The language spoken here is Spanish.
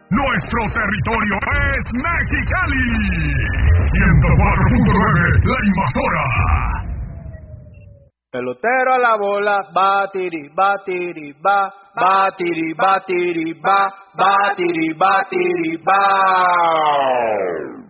Nuestro territorio es Mexicali. 104.9, La Invasora. Pelotero a la bola, batiri, batiri, ba, batiri, batiri, ba, batiri, batiri, ba.